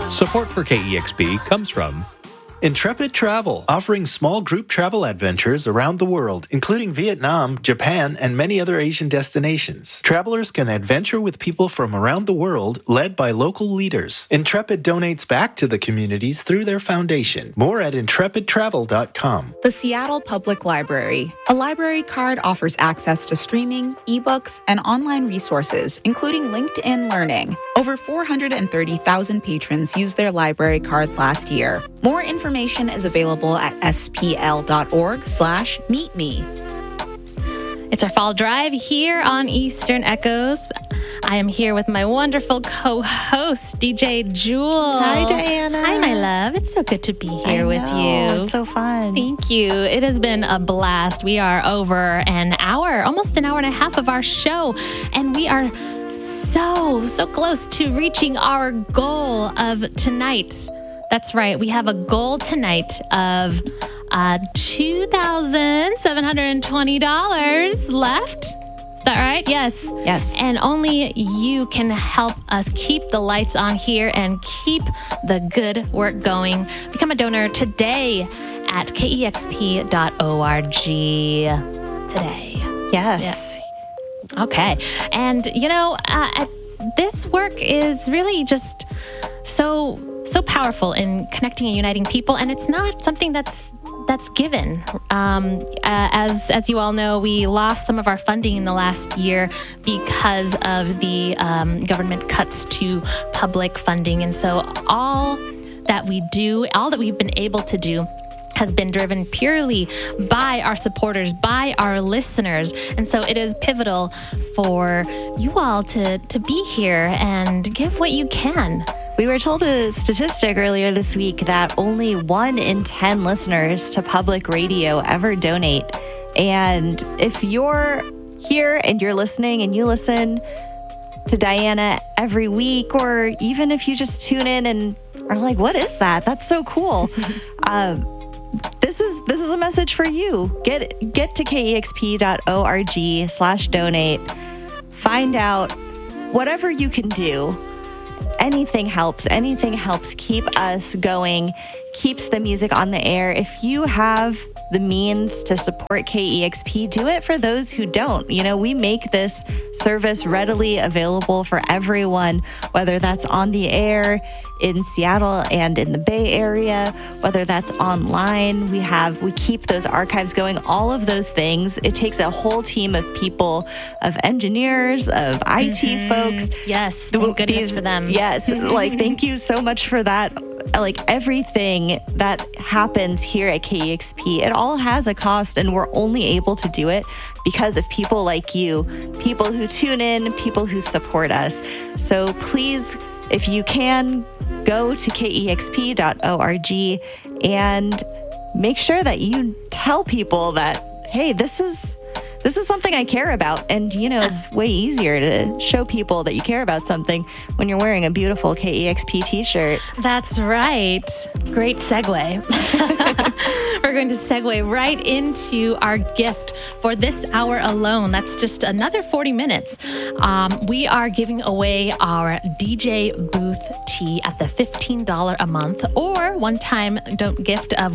Support for KEXP comes from Intrepid Travel, offering small group travel adventures around the world, including Vietnam, Japan, and many other Asian destinations. Travelers can adventure with people from around the world, led by local leaders. Intrepid donates back to the communities through their foundation. More at intrepidtravel.com. The Seattle Public Library. A library card offers access to streaming, ebooks, and online resources, including LinkedIn Learning. Over 430,000 patrons used their library card last year. More information is available at spl.org/meetme. It's our fall drive here on Eastern Echoes. I am here with my wonderful co-host, DJ Jewel. Hi, Diana. Hi, my love. It's so good to be here with you. It's so fun. Thank you. It has been a blast. We are over an hour, almost an hour and a half of our show, and we are so close to reaching our goal of tonight. That's right. We have a goal tonight of $2,720 left. Is that right? Yes. Yes. And only you can help us keep the lights on here and keep the good work going. Become a donor today at kexp.org today. Yes. Yeah. Okay. And, this work is really just so powerful in connecting and uniting people, and it's not something that's given. As you all know, we lost some of our funding in the last year because of the government cuts to public funding, and so all that we've been able to do has been driven purely by our supporters, by our listeners. And so it is pivotal for you all to be here and give what you can. We were told a statistic earlier this week that only 1 in 10 listeners to public radio ever donate. And if you're here and you're listening and you listen to Diana every week, or even if you just tune in and are like, what is that? That's so cool. This is a message for you. Get to kexp.org/donate. Find out whatever you can do. Anything helps. Anything helps keep us going, keeps the music on the air. If you have the means to support KEXP, do it for those who don't. We make this service readily available for everyone, whether that's on the air in Seattle and in the Bay Area, whether that's online. We keep those archives going, all of those things. It takes a whole team of people, of engineers, of IT folks. Yes, thank goodness for them. Yes, thank you so much for that. Everything that happens here at KEXP, it all has a cost, and we're only able to do it because of people like you, people who tune in, people who support us. So please, if you can, go to kexp.org and make sure that you tell people that, hey, this is something I care about. And, it's way easier to show people that you care about something when you're wearing a beautiful KEXP t-shirt. That's right. Great segue. We're going to segue right into our gift for this hour alone. That's just another 40 minutes. We are giving away our DJ booth tee at the $15 a month or one-time gift of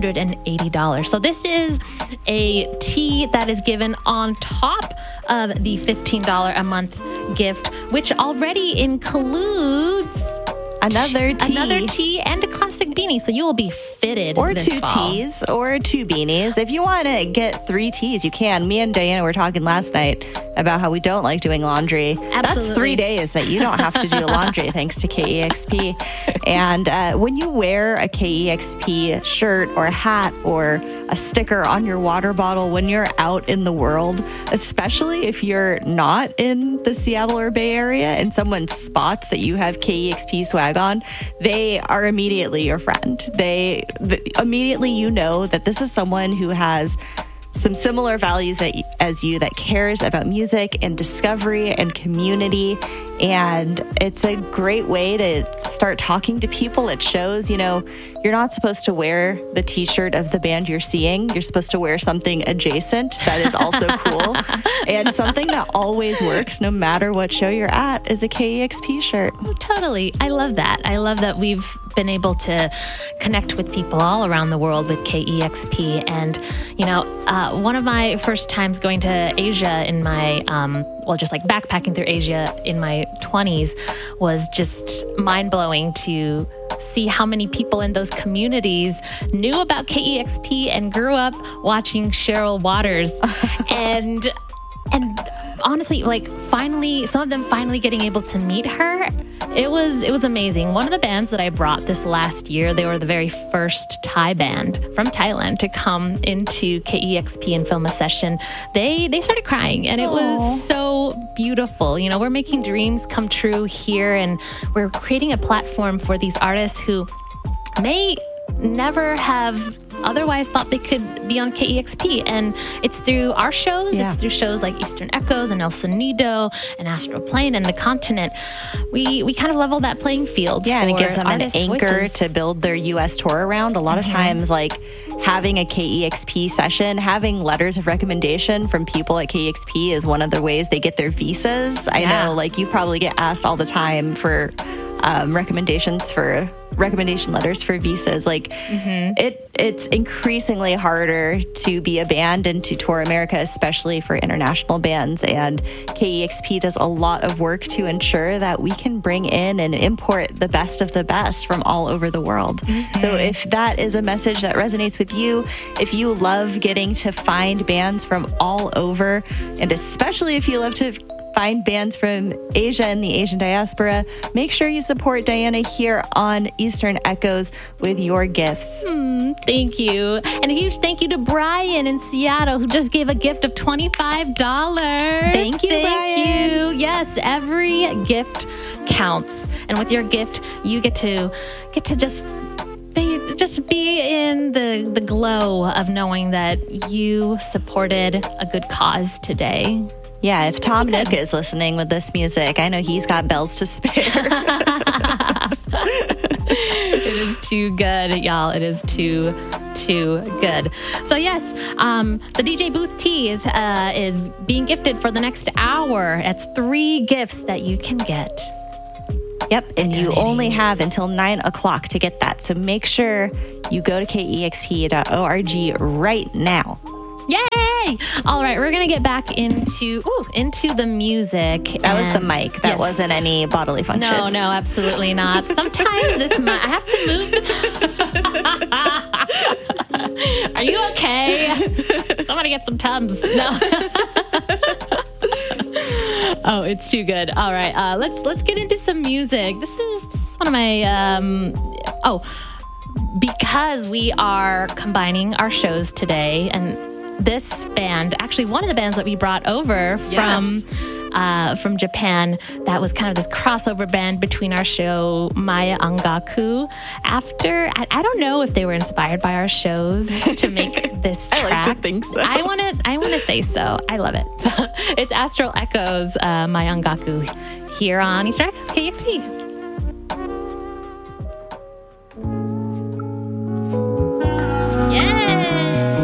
$180. So this is a tee that is given on top of the $15 a month gift, which already includes another tee and a classic beanie. So you will be fitted or this two fall. tees or 2 beanies. If you want to get 3 tees, you can. Me and Diana were talking last night about how we don't like doing laundry. Absolutely. That's 3 days that you don't have to do laundry thanks to KEXP. And when you wear a KEXP shirt or a hat or a sticker on your water bottle when you're out in the world, especially if you're not in the Seattle or Bay Area and someone spots that you have KEXP swag on, they are immediately your friend. Immediately you know that this is someone who has some similar values as you, that cares about music and discovery and community. And it's a great way to start talking to people at shows. You know, you're not supposed to wear the t-shirt of the band you're seeing. You're supposed to wear something adjacent that is also cool. And something that always works, no matter what show you're at, is a KEXP shirt. Oh, totally. I love that. I love that we've been able to connect with people all around the world with KEXP. And, you know, one of my first times going to Asia in my, just like backpacking through Asia in my 20s was just mind-blowing to see how many people in those communities knew about KEXP and grew up watching Cheryl Waters. and honestly, like finally, some of them finally getting able to meet her, it was amazing. One of the bands that I brought this last year, they were the very first Thai band from Thailand to come into KEXP and film a session. They started crying, and it was so beautiful. You know, we're making dreams come true here, and we're creating a platform for these artists who may never have otherwise thought they could be on KEXP. And it's through our shows. Yeah. It's through shows like Eastern Echoes and El Sonido and Astral Plane and The Continent. We kind of level that playing field. Yeah, and it gives them an anchor voices to build their U.S. tour around. A lot of times, like having a KEXP session, having letters of recommendation from people at KEXP is one of the ways they get their visas. I know, like, you probably get asked all the time for recommendation letters for visas. Like it's increasingly harder to be a band and to tour America, especially for international bands. And KEXP does a lot of work to ensure that we can bring in and import the best of the best from all over the world. So if that is a message that resonates with you, if you love getting to find bands from all over, and especially if you love to find bands from Asia and the Asian diaspora, make sure you support Diana here on Eastern Echoes with your gifts. Thank you. And a huge thank you to Brian in Seattle, who just gave a gift of $25. Thank you, Brian. Yes, every gift counts. And with your gift, you get to just be in the glow of knowing that you supported a good cause today. Yeah, if Tom Nook is listening with this music, I know he's got bells to spare. It is too good, y'all. It is too good. So yes, the DJ Booth Tee is being gifted for the next hour. It's 3 gifts that you can get. Yep, and you only have until 9 o'clock to get that. So make sure you go to kexp.org right now. Yay! All right, we're going to get back into the music. That was the mic. That wasn't any bodily functions. No, absolutely not. Sometimes this mic, I have to move. Are you okay? Somebody get some Tums. No. Oh, it's too good. All right, let's get into some music. This is one of my because we are combining our shows today, and this band, actually one of the bands that we brought over from Japan, that was kind of this crossover band between our show Maya Angaku. After, I don't know if they were inspired by our shows to make this track. I like to think so. I want to say so. I love it. It's Astral Echoes, Maya Angaku, here on Eastern Echoes KEXP.